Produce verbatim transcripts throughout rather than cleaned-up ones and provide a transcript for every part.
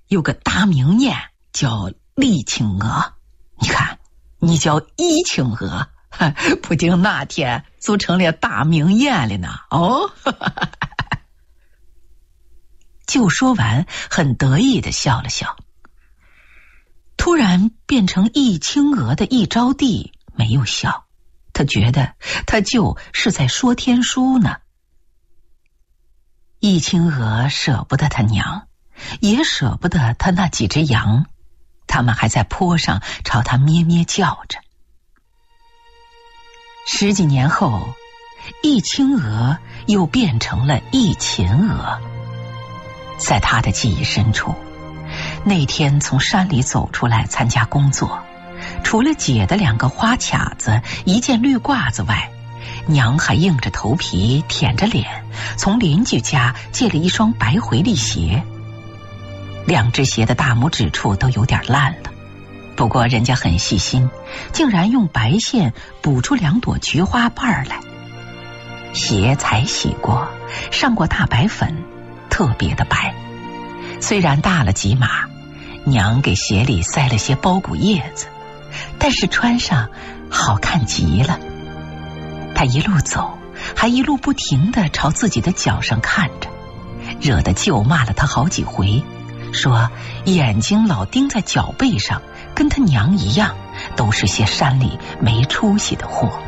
有个大名雁叫丽青娥，你看你叫怡青娥，不定那天就成了大名雁了呢。哦，就说完很得意地笑了笑。突然变成怡青娥的易招娣没有笑，他觉得他就是在说天书呢。易青娥舍不得他娘，也舍不得他那几只羊，他们还在坡上朝他咩咩叫着。十几年后，易青娥又变成了易秦娥。在他的记忆深处，那天从山里走出来参加工作，除了姐的两个花卡子一件绿褂子外，娘还硬着头皮舔着脸从邻居家借了一双白回力鞋。两只鞋的大拇指处都有点烂了，不过人家很细心，竟然用白线补出两朵菊花瓣来。鞋才洗过，上过大白粉，特别的白。虽然大了几码，娘给鞋里塞了些包谷叶子，但是穿上好看极了。她一路走，还一路不停地朝自己的脚上看着，惹得舅骂了她好几回，说眼睛老盯在脚背上，跟她娘一样，都是些山里没出息的货。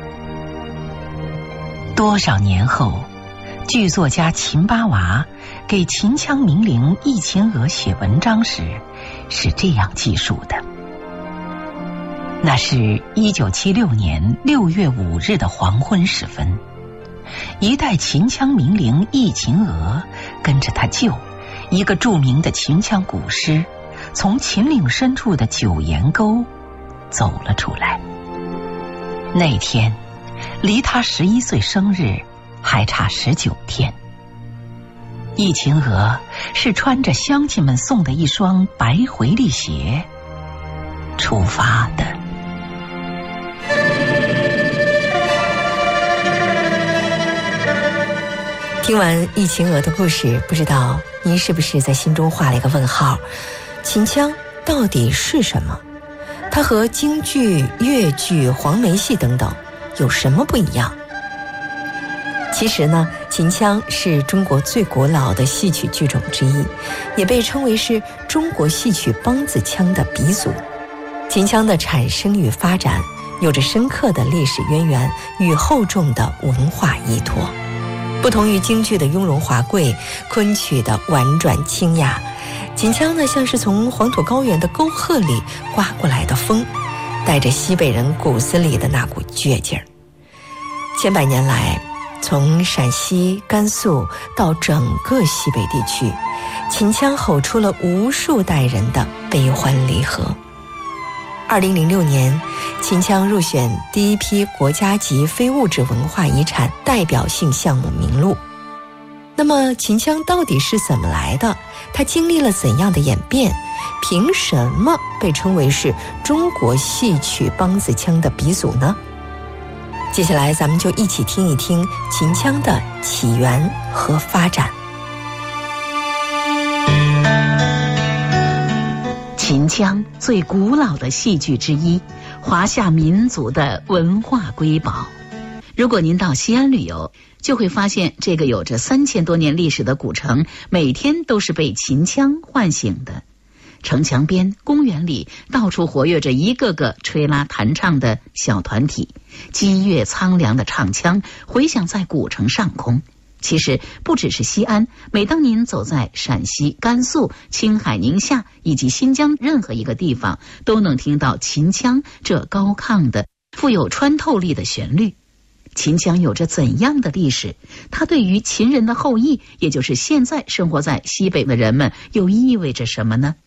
多少年后，剧作家秦八娃给秦腔名伶易秦娥写文章时是这样记述的：那是一九七六年六月五日的黄昏时分，一代秦腔名伶易秦娥跟着他舅，一个著名的秦腔古诗，从秦岭深处的九岩沟走了出来。那天离他十一岁生日还差十九天。易秦娥是穿着乡亲们送的一双白回力鞋出发的。 听完易秦娥的故事，不知道您是不是在心中画了一个问号？秦腔到底是什么？它和京剧、越剧、黄梅戏等等有什么不一样？其实呢，秦腔是中国最古老的戏曲剧种之一，也被称为是中国戏曲梆子腔的鼻祖。秦腔的产生与发展有着深刻的历史渊源与厚重的文化依托。不同于京剧的雍容华贵，昆曲的婉转清雅，秦腔呢像是从黄土高原的沟壑里刮过来的风，带着西北人骨子里的那股倔劲儿。千百年来，从陕西、甘肃到整个西北地区，秦腔吼出了无数代人的悲欢离合。二零零六年，秦腔入选第一批国家级非物质文化遗产代表性项目名录。那么秦腔到底是怎么来的？它经历了怎样的演变？凭什么被称为是中国戏曲梆子腔的鼻祖呢？接下来咱们就一起听一听秦腔的起源和发展。 秦腔最古老的戏剧之一，华夏民族的文化瑰宝。如果您到西安旅游，就会发现这个有着三千多年历史的古城，每天都是被秦腔唤醒的。城墙边、公园里，到处活跃着一个个吹拉弹唱的小团体，激越苍凉的唱腔回响在古城上空。其实不只是西安，每当您走在陕西、甘肃、青海、宁夏以及新疆任何一个地方，都能听到秦腔这高亢的、富有穿透力的旋律。秦腔有着怎样的历史？它对于秦人的后裔，也就是现在生活在西北的人们，又意味着什么呢？